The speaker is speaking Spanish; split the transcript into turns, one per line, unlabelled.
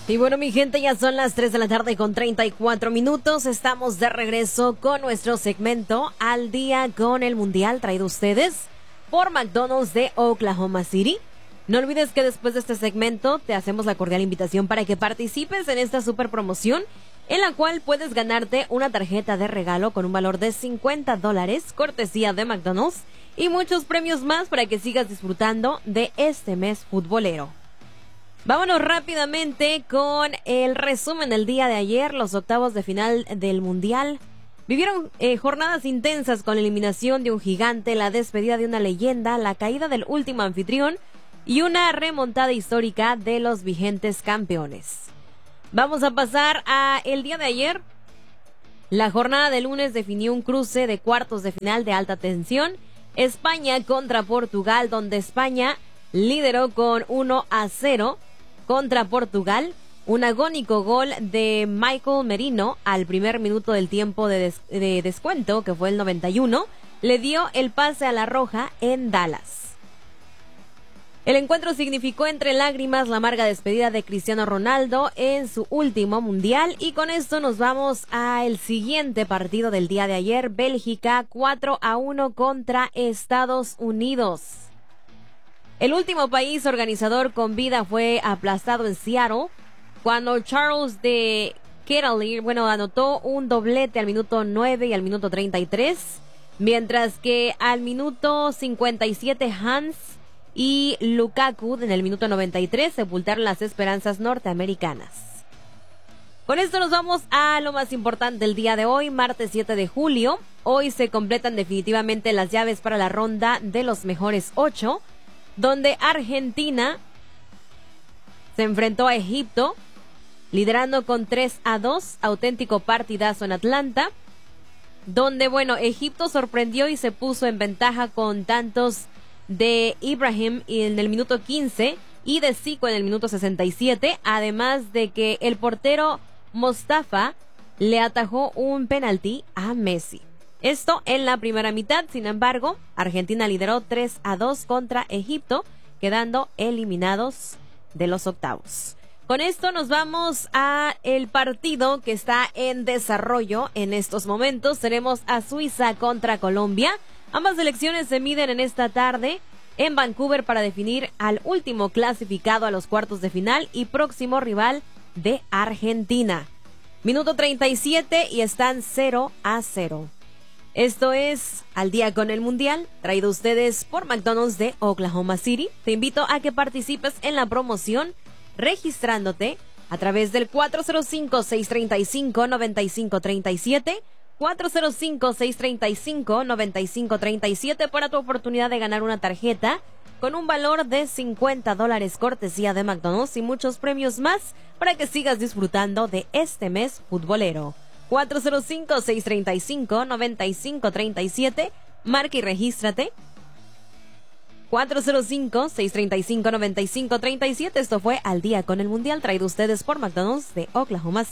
Y bueno, mi gente, ya son las 3 de la tarde con 34 minutos. Estamos de regreso con nuestro segmento Al Día con el Mundial, traído a ustedes por McDonald's de Oklahoma City. No olvides que después de este segmento te hacemos la cordial invitación para que participes en esta super promoción, en la cual puedes ganarte una tarjeta de regalo con un valor de $50, cortesía de McDonald's, y muchos premios más para que sigas disfrutando de este mes futbolero. Vámonos rápidamente con el resumen del día de ayer. Los octavos de final del Mundial vivieron jornadas intensas con la eliminación de un gigante, la despedida de una leyenda, la caída del último anfitrión y una remontada histórica de los vigentes campeones. Vamos a pasar a el día de ayer. La jornada de lunes definió un cruce de cuartos de final de alta tensión. España contra Portugal, donde España lideró con 1-0 contra Portugal. Un agónico gol de Michael Merino al primer minuto del tiempo de descuento, que fue el 91, le dio el pase a la roja en Dallas. El encuentro significó entre lágrimas la amarga despedida de Cristiano Ronaldo en su último mundial, y con esto nos vamos al siguiente partido del día de ayer. Bélgica 4-1 contra Estados Unidos. El último país organizador con vida fue aplastado en Seattle cuando Charles de Ketelaere, anotó un doblete al minuto 9 y al minuto 33, mientras que al minuto 57 Hans y Lukaku en el minuto 93 sepultaron las esperanzas norteamericanas. Con esto nos vamos a lo más importante del día de hoy, martes 7 de julio. Hoy se completan definitivamente las llaves para la ronda de los mejores 8, donde Argentina se enfrentó a Egipto, liderando con 3-2, auténtico partidazo en Atlanta, donde, Egipto sorprendió y se puso en ventaja con tantos de Ibrahim en el minuto 15 y de Zico en el minuto 67, además de que el portero Mostafa le atajó un penalti a Messi. Esto en la primera mitad. Sin embargo, Argentina lideró 3-2 contra Egipto, quedando eliminados de los octavos. Con esto nos vamos a el partido que está en desarrollo en estos momentos. Tenemos a Suiza contra Colombia. Ambas selecciones se miden en esta tarde en Vancouver para definir al último clasificado a los cuartos de final y próximo rival de Argentina. Minuto 37 y están 0-0. Esto es Al Día con el Mundial, traído a ustedes por McDonald's de Oklahoma City. Te invito a que participes en la promoción registrándote a través del 405-635-9537, 405-635-9537 para tu oportunidad de ganar una tarjeta con un valor de $50, cortesía de McDonald's, y muchos premios más para que sigas disfrutando de este mes futbolero. 405-635-9537, marca y regístrate. 405-635-9537. Esto fue Al Día con el Mundial, traído a ustedes por McDonald's de Oklahoma City.